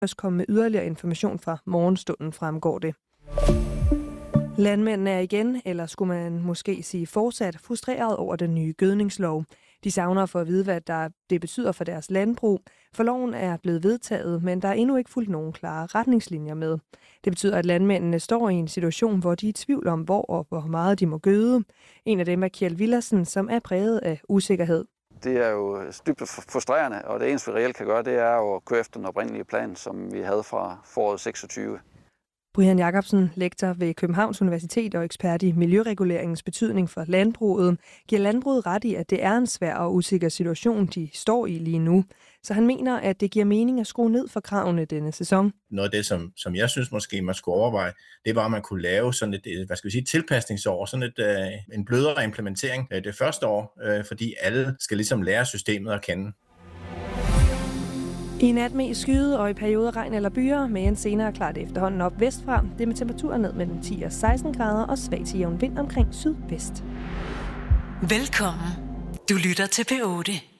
også komme med yderligere information fra morgenstunden, fremgår det. Landmændene er igen, eller skulle man måske sige fortsat, frustreret over den nye gødningslov. De savner for at vide, hvad det betyder for deres landbrug, for loven er blevet vedtaget, men der er endnu ikke fulgt nogen klare retningslinjer med. Det betyder, at landmændene står i en situation, hvor de er i tvivl om, hvor og hvor meget de må gøde. En af dem er Kjeld Villersen, som er præget af usikkerhed. Det er jo dybt frustrerende, og det eneste, vi reelt kan gøre, det er at køre efter den oprindelige plan, som vi havde fra foråret 26. Brian Jacobsen, lektor ved Københavns Universitet og ekspert i miljøreguleringens betydning for landbruget, giver landbruget ret i, at det er en svær og usikker situation, de står i lige nu. Så han mener, at det giver mening at skrue ned for kravene denne sæson. Noget af det, som jeg synes måske man skulle overveje, det var, at man kunne lave sådan et tilpasningsår, sådan en blødere implementering det første år, fordi alle skal ligesom lære systemet at kende. I nat mest skyet og i perioder regn eller byer, men senere klart efterhånden op vestfra. Det med temperaturer ned mellem 10 og 16 grader og svag til jævn vind omkring sydvest. Velkommen. Du lytter til P8.